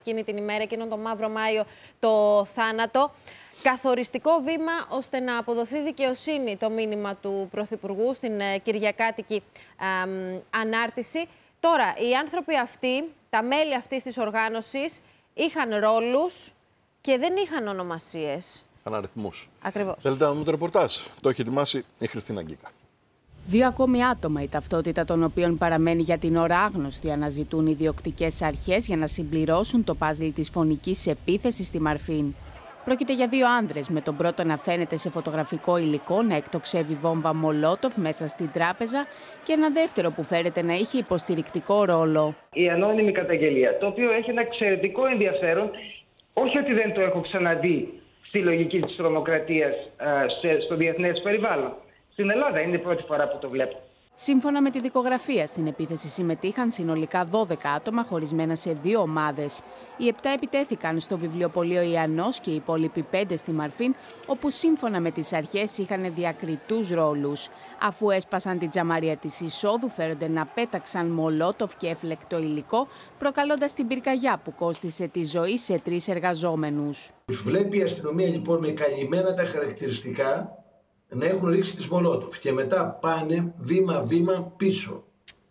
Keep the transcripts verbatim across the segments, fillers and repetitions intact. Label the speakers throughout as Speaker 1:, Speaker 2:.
Speaker 1: Εκείνη την ημέρα, εκείνον τον Μαύρο Μάιο, το θάνατο. Καθοριστικό βήμα ώστε να αποδοθεί δικαιοσύνη, το μήνυμα του Πρωθυπουργού στην κυριακάτικη ε, ανάρτηση. Τώρα, οι άνθρωποι αυτοί, τα μέλη αυτής της οργάνωσης, είχαν ρόλους και δεν είχαν ονομασίες.
Speaker 2: Είχαν αριθμούς.
Speaker 1: Ακριβώς.
Speaker 2: Θέλετε να δούμε το ρεπορτάζ? Το έχει ετοιμάσει η Χριστίνα Γκίκα.
Speaker 3: Δύο ακόμη άτομα, η ταυτότητα των οποίων παραμένει για την ώρα άγνωστη, αναζητούν οι διοκτικές αρχές για να συμπληρώσουν το παζλ της φωνικής επίθεσης στη Μαρφίν. Πρόκειται για δύο άνδρες, με τον πρώτο να φαίνεται σε φωτογραφικό υλικό να εκτοξεύει βόμβα Μολότοφ μέσα στην τράπεζα και ένα δεύτερο που φέρεται να είχε υποστηρικτικό ρόλο.
Speaker 4: Η ανώνυμη καταγγελία, το οποίο έχει ένα εξαιρετικό ενδιαφέρον, όχι ότι δεν το έχω ξαναδεί στη λογική της τρομοκρατίας στο διεθνές περιβάλλον. Στην Ελλάδα είναι η πρώτη φορά που το βλέπω.
Speaker 3: Σύμφωνα με τη δικογραφία, στην επίθεση συμμετείχαν συνολικά δώδεκα άτομα χωρισμένα σε δύο ομάδες. Οι επτά επιτέθηκαν στο βιβλιοπωλείο Ιαννός και οι υπόλοιποι πέντε στη Μαρφίν, όπου σύμφωνα με τις αρχές είχαν διακριτούς ρόλους. Αφού έσπασαν την τζαμαρία της εισόδου, φέρονται να πέταξαν Μολότοφ και έφλεκτο υλικό, προκαλώντας την πυρκαγιά που κόστισε τη ζωή σε τρεις εργαζόμενους.
Speaker 5: Τους βλέπει η αστυνομία λοιπόν με καλυμμένα τα χαρακτηριστικά να έχουν ρίξει τις Μολότοφ και μετά πάνε βήμα-βήμα πίσω,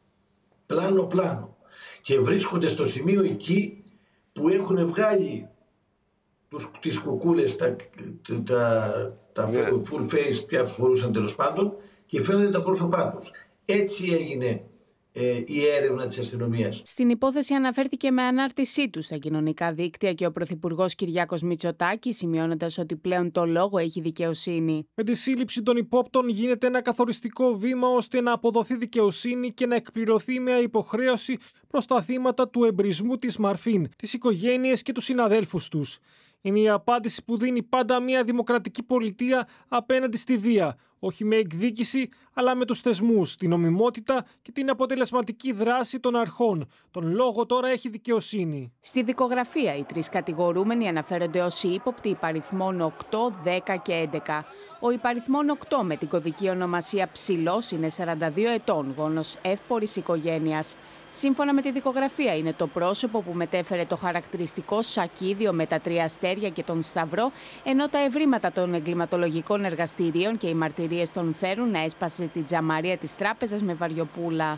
Speaker 5: πλάνο-πλάνο, και βρίσκονται στο σημείο εκεί που έχουν βγάλει τους, τις κουκούλες, τα, τα, τα yeah. full face πια φορούσαν τέλος πάντων, και φαίνονται τα πρόσωπά τους. Έτσι έγινε ε, η έρευνα της αστυνομίας.
Speaker 3: Στην υπόθεση αναφέρθηκε με ανάρτησή του στα κοινωνικά δίκτυα και ο Πρωθυπουργός Κυριάκος Μητσοτάκης, σημειώνοντας ότι πλέον το λόγο έχει δικαιοσύνη.
Speaker 6: Με τη σύλληψη των υπόπτων γίνεται ένα καθοριστικό βήμα ώστε να αποδοθεί δικαιοσύνη και να εκπληρωθεί μια υποχρέωση προς τα θύματα του εμπρισμού της Μαρφίν, τις οικογένειες και τους συναδέλφους τους. Είναι η απάντηση που δίνει πάντα μια δημοκρατική πολιτεία απέναντι στη βία. Όχι με εκδίκηση, αλλά με τους θεσμούς, την νομιμότητα και την αποτελεσματική δράση των αρχών. Τον λόγο τώρα έχει δικαιοσύνη.
Speaker 3: Στη δικογραφία, οι τρεις κατηγορούμενοι αναφέρονται ως ύποπτοι υπαριθμών οκτώ, δέκα και έντεκα. Ο υπαριθμών οκτώ, με την κωδική ονομασία Ψηλός, είναι σαράντα δύο ετών, γόνος εύπορης οικογένειας. Σύμφωνα με τη δικογραφία, είναι το πρόσωπο που μετέφερε το χαρακτηριστικό σακίδιο με τα τρία αστέρια και τον σταυρό, ενώ τα ευρήματα των εγκληματολογικών εργαστηρίων και οι μαρτυρίες τον φέρουν να έσπασε την τζαμαρία της τράπεζας με βαριοπούλα.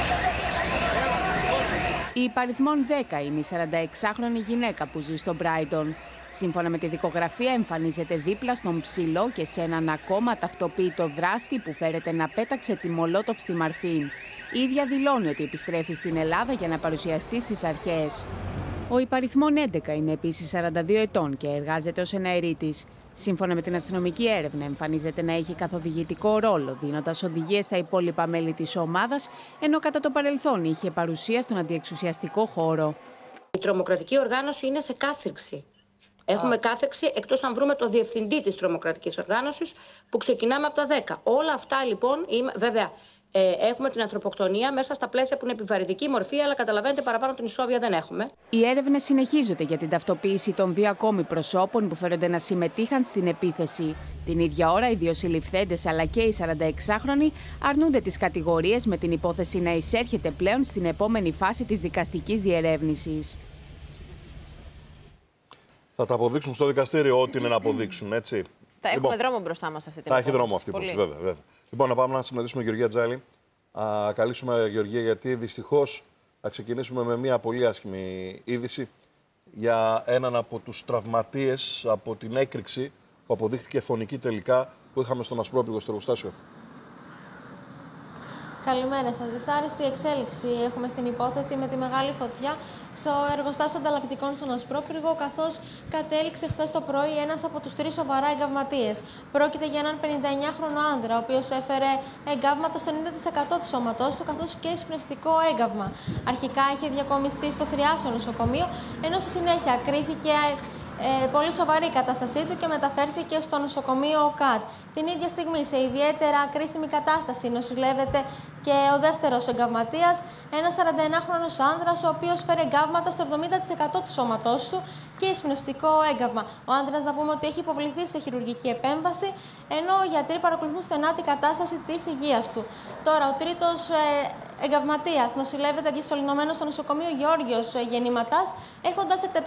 Speaker 3: Η υπαριθμών δέκα είναι η σαρανταεξάχρονη γυναίκα που ζει στο Μπράιντον. Σύμφωνα με τη δικογραφία, εμφανίζεται δίπλα στον Ψηλό και σε έναν ακόμα ταυτοποίητο δράστη που φέρεται να πέταξε τη Μολότοφ στη Μαρφίν. Η ίδια δηλώνει ότι επιστρέφει στην Ελλάδα για να παρουσιαστεί στις αρχές. Ο υπαριθμών έντεκα είναι επίσης σαράντα δύο ετών και εργάζεται ως εναερίτης. Σύμφωνα με την αστυνομική έρευνα, εμφανίζεται να έχει καθοδηγητικό ρόλο, δίνοντας οδηγίες στα υπόλοιπα μέλη της ομάδας, ενώ κατά το παρελθόν είχε παρουσία στον αντιεξουσιαστικό χώρο.
Speaker 7: Η τρομοκρατική οργάνωση είναι σε κάθριξη. Έχουμε ah. κάθριξη εκτός αν βρούμε το διευθυντή της τρομοκρατικής οργάνωσης, που ξεκινάμε από τα δέκα. Όλα αυτά λοιπόν, βέβαια, ε, έχουμε την ανθρωποκτονία μέσα στα πλαίσια που είναι επιβαρυντική μορφή, αλλά καταλαβαίνετε, παραπάνω την ισόβια δεν έχουμε.
Speaker 3: Οι έρευνες συνεχίζονται για την ταυτοποίηση των δύο ακόμη προσώπων που φέρονται να συμμετείχαν στην επίθεση. Την ίδια ώρα, οι δύο συλληφθέντες αλλά και οι σαρανταεξάχρονοι αρνούνται τις κατηγορίες, με την υπόθεση να εισέρχεται πλέον στην επόμενη φάση της δικαστικής διερεύνησης.
Speaker 2: Θα τα αποδείξουν στο δικαστήριο ό,τι είναι να αποδείξουν, έτσι.
Speaker 1: Θα έχουμε
Speaker 2: λοιπόν,
Speaker 1: δρόμο μπροστά μας αυτή την
Speaker 2: Θα έχει δρόμο αυτή η υπόθεση, βέβαια, βέβαια. Λοιπόν, να πάμε να συναντήσουμε Γεωργία Τζάλη. Α, καλήσουμε, Γεωργία, γιατί δυστυχώς θα ξεκινήσουμε με μια πολύ άσχημη είδηση για έναν από τους τραυματίες από την έκρηξη που αποδείχθηκε φωνική τελικά που είχαμε στον Ασπρόπυργο στο εργοστάσιο.
Speaker 8: Καλημέρα σας. Δυσάρεστη εξέλιξη έχουμε στην υπόθεση με τη μεγάλη φωτιά στο εργοστάσιο ανταλλακτικών στον Ασπρόπυργο, καθώς κατέληξε χθες το πρωί ένας από τους τρεις σοβαρά εγκαυματίες. Πρόκειται για έναν πενηνταεννιάχρονο άνδρα, ο οποίος έφερε εγκαύματα στο ενενήντα τοις εκατό του σώματός του, καθώς και εισπνευστικό έγκαυμα. Αρχικά είχε διακομιστεί στο Θριάσιο νοσοκομείο, ενώ στη συνέχεια κρίθηκε Ε, πολύ σοβαρή η κατάστασή του και μεταφέρθηκε στο νοσοκομείο ΟΚΑΤ. Την ίδια στιγμή, σε ιδιαίτερα κρίσιμη κατάσταση, νοσηλεύεται και ο δεύτερος εγκαυματίας, ένας σαρανταεννιάχρονος άνδρας, ο οποίος φέρει εγκαύματα στο εβδομήντα τοις εκατό του σώματός του και εισπνευστικό έγκαυμα. Ο άνδρας, να πούμε ότι έχει υποβληθεί σε χειρουργική επέμβαση, ενώ οι γιατροί παρακολουθούν στενά την κατάσταση της υγείας του. Τώρα, ο τρίτος ε, εγκαυματίας νοσηλεύεται διασωληνωμένος στο νοσοκομείο Γεώργιος Γεννηματάς, έχοντας εκτεταμένη